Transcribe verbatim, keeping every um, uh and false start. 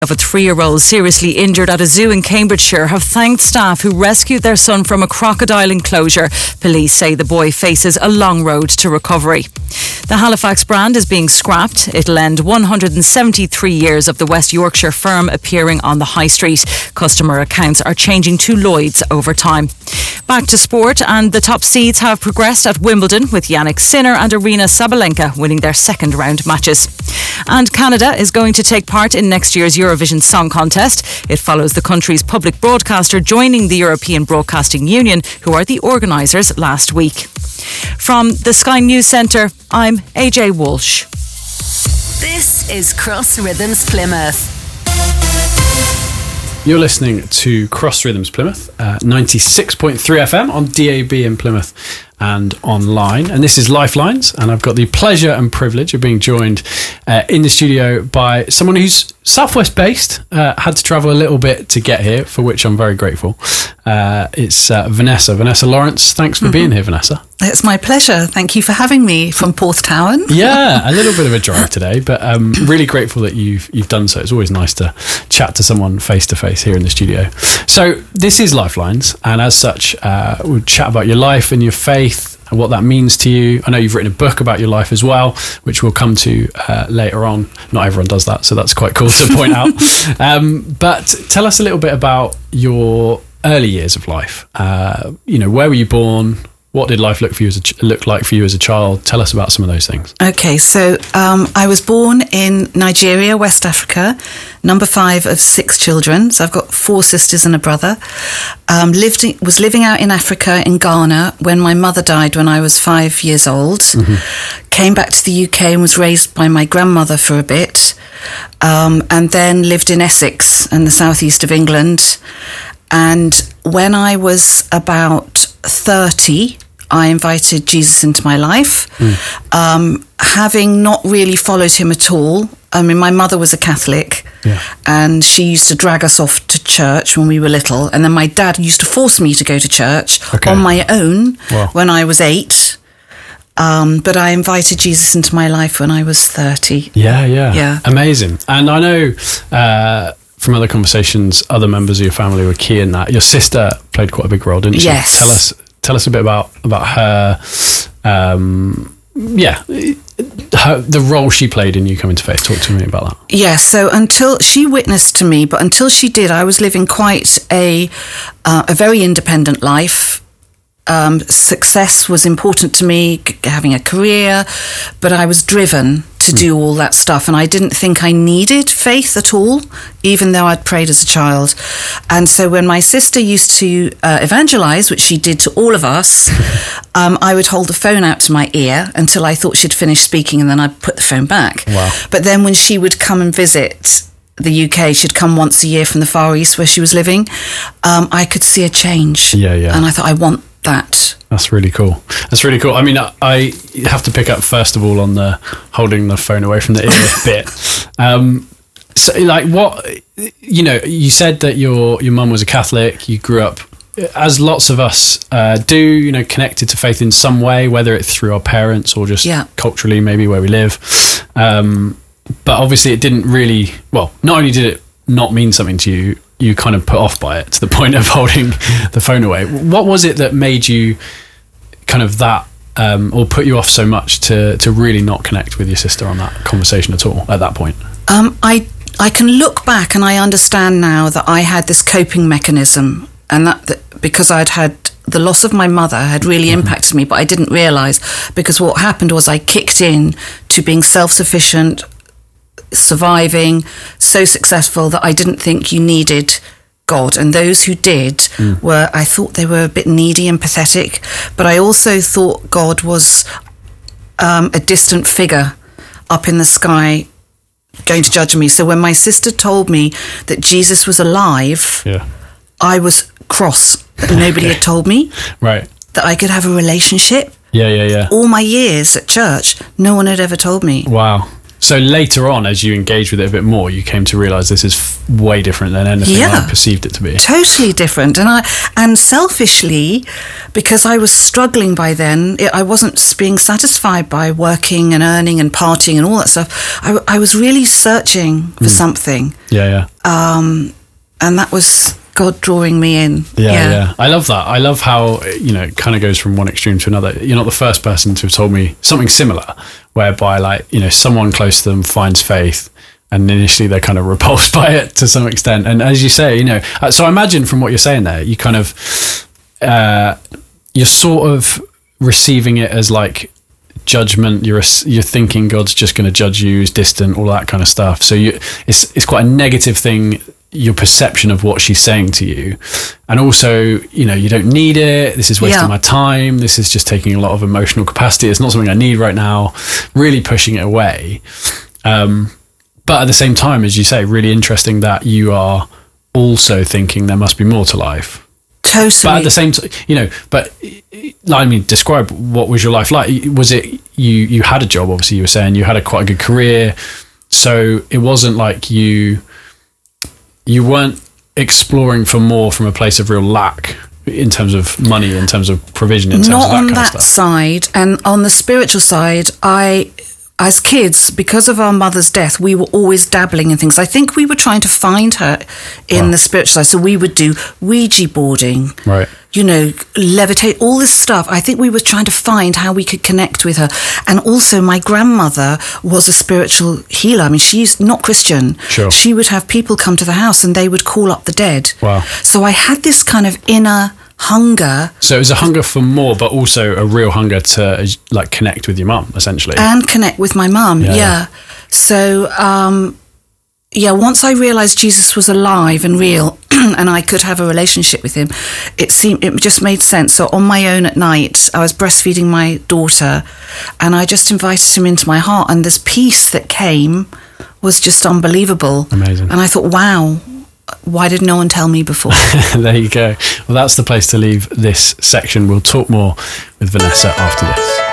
Of a three-year-old seriously injured at a zoo in Cambridgeshire have thanked staff who rescued their son from a crocodile enclosure. Police say the boy faces a long road to recovery. The Halifax brand is being scrapped. It'll end one hundred seventy-three years of the West Yorkshire firm appearing on the high street. Customer accounts are changing to Lloyds over time. Back to sport, and the top seeds have progressed at Wimbledon, with Jannik Sinner and Aryna Sabalenka winning their second round matches. And Canada is going to take part in next year's Eurovision Song Contest. It follows the country's public broadcaster joining the European Broadcasting Union, who are the organisers, last week. From the Sky News Centre, I'm A J Walsh. This is Cross Rhythms Plymouth. You're listening to Cross Rhythms Plymouth, uh, ninety-six point three F M on D A B in Plymouth and online. And this is Lifelines, and I've got the pleasure and privilege of being joined uh, in the studio by someone who's Southwest based, uh, had to travel a little bit to get here, for which I'm very grateful. Uh, it's uh, Vanessa. Vanessa Lawrence, thanks for mm-hmm. being here, Vanessa. It's my pleasure. Thank you for having me from Porthtowan. Yeah, a little bit of a drive today, but um, really grateful that you've you've done so. It's always nice to chat to someone face to face here in the studio. So this is Lifelines, and as such, uh, we'll chat about your life and your faith and what that means to you. I know you've written a book about your life as well, which we'll come to uh, later on. Not everyone does that, so that's quite cool to point out. Um, but tell us a little bit about your early years of life. Uh, you know, where were you born? What did life look for you as a ch- look like for you as a child? Tell us about some of those things. Okay, so um, I was born in Nigeria, West Africa, number five of six children. So I've got four sisters and a brother. Um, lived in, was living out in Africa, in Ghana, when my mother died when I was five years old. Mm-hmm. Came back to the U K and was raised by my grandmother for a bit, um, and then lived in Essex in the southeast of England. And when I was about thirty, I invited Jesus into my life, mm. um, having not really followed him at all. I mean, my mother was a Catholic, yeah. and she used to drag us off to church when we were little. And then my dad used to force me to go to church okay. on my own wow. when I was eight. Um, but I invited Jesus into my life when I was thirty. Yeah, yeah. Yeah. Amazing. And I know... Uh, from other conversations, other members of your family were key in that. Your sister played quite a big role, didn't she? Yes. Tell us, tell us a bit about about her. Um, yeah, her, the role she played in you coming to faith. Talk to me about that. Yeah. So until she witnessed to me, but until she did, I was living quite a uh, a very independent life. Um, success was important to me, c- having a career, but I was driven to do all that stuff, and I didn't think I needed faith at all, even though I'd prayed as a child. And so when my sister used to uh, evangelize, which she did to all of us, um, I would hold the phone out to my ear until I thought she'd finished speaking, and then I'd put the phone back. Wow. But then when she would come and visit the U K, she'd come once a year from the Far East where she was living, um, I could see a change. Yeah, yeah. And I thought, I want that. That's really cool. That's really cool. I mean, I have to pick up first of all on the holding the phone away from the ear bit. Um, so, like, what you know, you said that your your mum was a Catholic. You grew up, as lots of us uh, do, you know, connected to faith in some way, whether it's through our parents or just yeah. culturally, maybe where we live. Um, but obviously, it didn't really. Well, not only did it not mean something to you, you kind of put off by it to the point of holding the phone away. What was it that made you kind of that, um, or put you off so much to to really not connect with your sister on that conversation at all at that point? Um, I I can look back and I understand now that I had this coping mechanism, and that, that because I'd had the loss of my mother had really mm-hmm. impacted me, but I didn't realise, because what happened was I kicked in to being self-sufficient, surviving, so successful that I didn't think you needed God. And those who did mm. were, I thought they were a bit needy and pathetic, but I also thought God was um, a distant figure up in the sky going to judge me. So when my sister told me that Jesus was alive, yeah. I was cross that nobody had told me right. that I could have a relationship. Yeah, yeah, yeah. All my years at church, no one had ever told me. Wow. So later on, as you engaged with it a bit more, you came to realise this is f- way different than anything Yeah. I perceived it to be. Totally different. And I and selfishly, because I was struggling by then, it, I wasn't being satisfied by working and earning and partying and all that stuff. I, I was really searching for something. Yeah, yeah. Um, and that was God drawing me in. Yeah, yeah, I love that. I love how, you know, it kind of goes from one extreme to another. You're not the first person to have told me something similar, whereby, like, you know, someone close to them finds faith and initially they're kind of repulsed by it to some extent. And as you say, you know, uh, so I imagine from what you're saying there, you kind of, uh, you're sort of receiving it as like judgment. You're you're thinking God's just going to judge you, is distant, all that kind of stuff. So you, it's it's quite a negative thing, your perception of what she's saying to you. And also, you know, you don't need it. This is wasting Yeah. my time. This is just taking a lot of emotional capacity. It's not something I need right now. Really pushing it away. Um, but at the same time, as you say, really interesting that you are also thinking there must be more to life. Totally. But at the same time, you know, but I mean, describe what was your life like? Was it, you, you had a job, obviously you were saying you had a quite a good career. So it wasn't like you, you weren't exploring for more from a place of real lack in terms of money, in terms of provision, in terms Not of that on kind that of stuff. side. And on the spiritual side, I, as kids, because of our mother's death, we were always dabbling in things. I think we were trying to find her in Wow. the spiritual side. So we would do Ouija boarding, Right. you know, levitate, all this stuff. I think we were trying to find how we could connect with her. And also my grandmother was a spiritual healer. I mean, she's not Christian. Sure. She would have people come to the house and they would call up the dead. Wow. So I had this kind of inner hunger So it was a hunger for more, but also a real hunger to like connect with your mum, essentially. and connect with my mum. Yeah. Yeah. So, um, yeah, once I realised Jesus was alive and real and I could have a relationship with him, it seemed, it just made sense. So on my own at night, I was breastfeeding my daughter and I just invited him into my heart, and this peace that came was just unbelievable. Amazing. And I thought, wow, why did no one tell me before? There you go. Well, that's the place to leave this section. We'll talk more with Vanessa after this.